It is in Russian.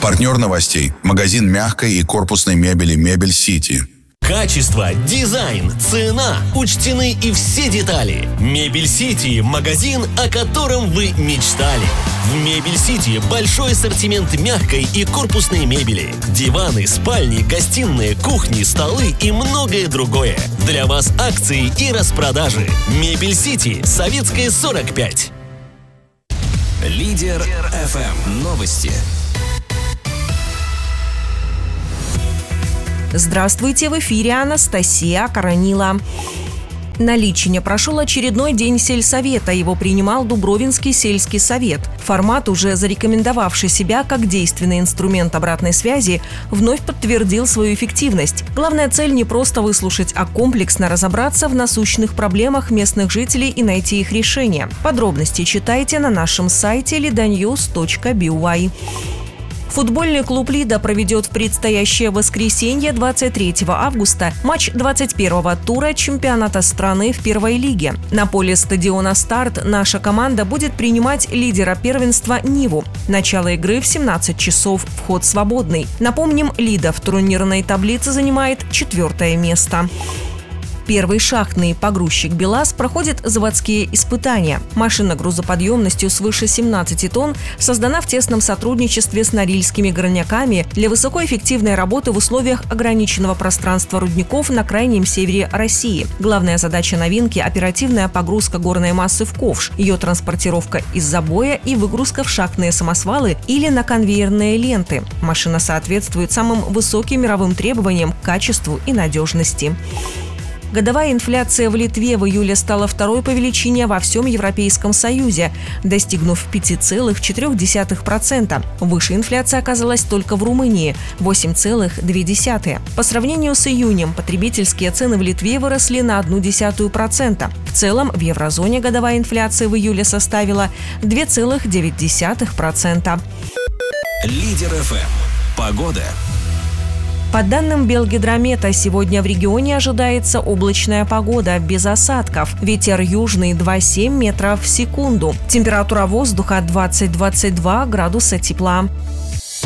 Партнер новостей – магазин мягкой и корпусной мебели «Мебель Сити». Качество, дизайн, цена. Учтены и все детали. Мебель Сити – магазин, о котором вы мечтали. В Мебель Сити большой ассортимент мягкой и корпусной мебели. Диваны, спальни, гостиные, кухни, столы и многое другое. Для вас акции и распродажи. Мебель Сити, Советская, 45. Лидер ФМ. Новости. Здравствуйте, в эфире Анастасия Коронила. На Личине прошел очередной день сельсовета. Его принимал Дубровинский сельский совет. Формат, уже зарекомендовавший себя как действенный инструмент обратной связи, вновь подтвердил свою эффективность. Главная цель не просто выслушать, а комплексно разобраться в насущных проблемах местных жителей и найти их решение. Подробности читайте на нашем сайте leadonews.by. Футбольный клуб «Лида» проведет в предстоящее воскресенье, 23 августа, матч 21-го тура чемпионата страны в первой лиге. На поле стадиона «Старт» наша команда будет принимать лидера первенства «Ниву». Начало игры в 17 часов, вход свободный. Напомним, «Лида» в турнирной таблице занимает 4-е место. Первый шахтный погрузчик «БелАЗ» проходит заводские испытания. Машина грузоподъемностью свыше 17 тонн создана в тесном сотрудничестве с норильскими горняками для высокоэффективной работы в условиях ограниченного пространства рудников на крайнем севере России. Главная задача новинки – оперативная погрузка горной массы в ковш, ее транспортировка из забоя и выгрузка в шахтные самосвалы или на конвейерные ленты. Машина соответствует самым высоким мировым требованиям к качеству и надежности. Годовая инфляция в Литве в июле стала второй по величине во всем Европейском Союзе, достигнув 5,4%. Выше инфляция оказалась только в Румынии – 8,2%. По сравнению с июнем потребительские цены в Литве выросли на 0,1%. В целом в еврозоне годовая инфляция в июле составила 2,9%. Лидер ФМ. Погода. По данным Белгидромета, сегодня в регионе ожидается облачная погода, без осадков. Ветер южный 2,7 метров в секунду. Температура воздуха 20-22 градуса тепла.